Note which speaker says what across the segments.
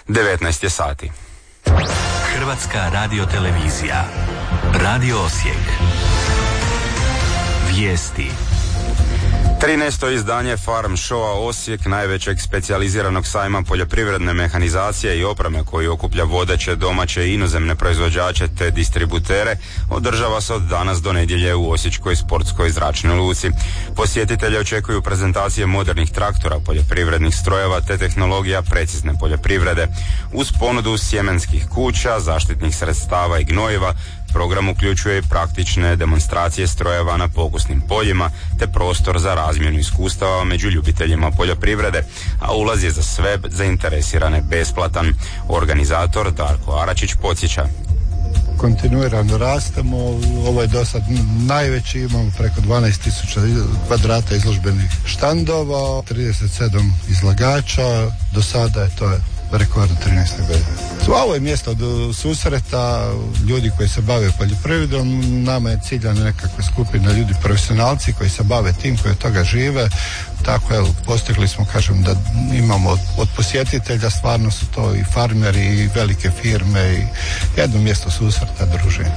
Speaker 1: 19 je sati.
Speaker 2: Hrvatska radiotelevizija. Radio Osijek. Vijesti.
Speaker 1: 13. izdanje Farm Showa Osijek, najvećeg specijaliziranog sajma poljoprivredne mehanizacije i opreme koji okuplja vodeće, domaće i inozemne proizvođače te distributere, održava se od danas do nedjelje u Osječkoj sportskoj zračnoj luci. Posjetitelje očekuju prezentacije modernih traktora, poljoprivrednih strojeva te tehnologija precizne poljoprivrede. Uz ponudu sjemenskih kuća, zaštitnih sredstava i gnojiva, program uključuje praktične demonstracije strojeva na pokusnim poljima te prostor za razmjenu iskustava među ljubiteljima poljoprivrede, a ulaz je za sve zainteresirane besplatan. Organizator Darko Aračić podsjeća.
Speaker 3: Kontinuirano rastemo, ovo je do sad najveći, imamo preko 12.000 kvadrata izložbenih štandova, 37 izlagača, do sada je to rekord 13. godine. Ovo je mjesto od susreta ljudi koji se bave poljoprivredom, nama je ciljana nekakva skupina ljudi profesionalci koji se bave tim, koji od toga žive, tako evo, postigli smo, kažem, da imamo od posjetitelja, stvarno su to i farmeri i velike firme i jedno mjesto susreta, druženja.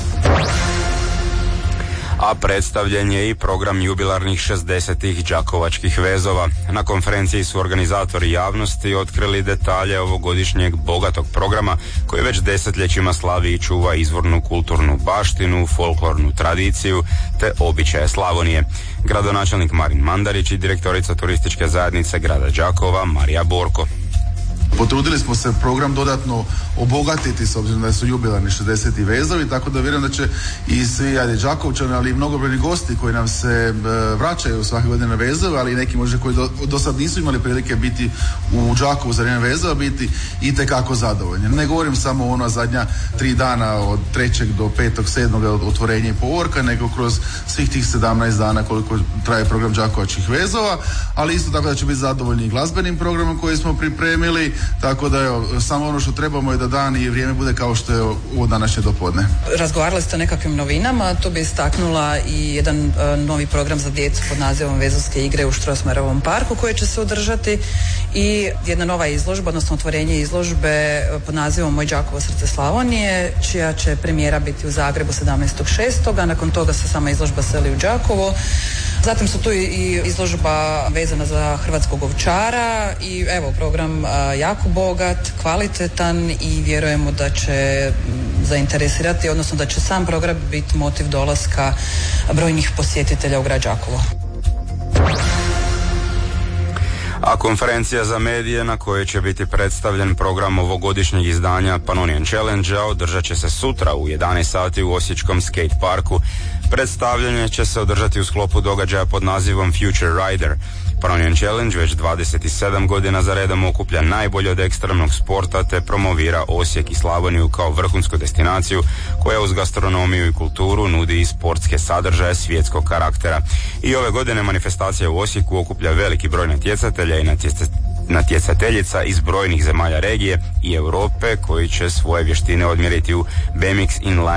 Speaker 1: A predstavljen je i program jubilarnih 60. đakovačkih vezova. Na konferenciji su organizatori javnosti otkrili detalje ovogodišnjeg bogatog programa koji već desetljećima slavi i čuva izvornu kulturnu baštinu, folklornu tradiciju te običaje Slavonije. Gradonačelnik Marin Mandarić i direktorica turističke zajednice grada Đakova Marija Borko.
Speaker 4: Potrudili smo se program dodatno obogatiti s obzirom da su jubilarni 60. vezovi, tako da vjerujem da će i svi Đakovčani, ali i mnogobrojni gosti koji nam se vraćaju svake godine na vezove, ali i neki možda koji do sad nisu imali prilike biti u Đakovu za vrijeme vezova, biti itekako zadovoljni. Ne govorim samo o ona zadnja 3 dana od 3. do 5. 7. otvorenja i povorka, nego kroz svih tih 17 dana koliko traje program Đakovačkih vezova, ali isto tako da će biti zadovoljni i glazbenim programom koji smo pripremili. Tako da evo, samo ono što trebamo je da dan i vrijeme bude kao što je ovo današnje dopodne. Razgovarali ste o nekakvim novinama, tu bi istaknula i jedan novi program za djecu pod nazivom Vezovske igre u Strossmayerovom parku koji će se održati i jedna nova izložba, odnosno otvorenje izložbe pod nazivom Moj Đakovo srce Slavonije, čija će premijera biti u Zagrebu 17.6. a nakon toga se sama izložba seli u Đakovo. Zatim su tu i izložba vezana za hrvatskog ovčara i evo program jako bogat, kvalitetan i vjerujemo da će zainteresirati, odnosno da će sam program biti motiv dolaska brojnih posjetitelja u grad Đakovo.
Speaker 1: A konferencija za medije na kojoj će biti predstavljen program ovogodišnjeg izdanja Pannonian Challenge-a održat će se sutra u 11 sati u Osječkom skate parku. Predstavljanje će se održati u sklopu događaja pod nazivom Future Rider. Pannonian Challenge već 27 godina za redom okuplja najbolje od ekstremnog sporta te promovira Osijek i Slavoniju kao vrhunsku destinaciju koja uz gastronomiju i kulturu nudi i sportske sadržaje svjetskog karaktera. I ove godine manifestacija u Osijeku okuplja veliki broj natjecatelja i natjecateljica iz brojnih zemalja regije i Europe koji će svoje vještine odmjeriti u BMX inline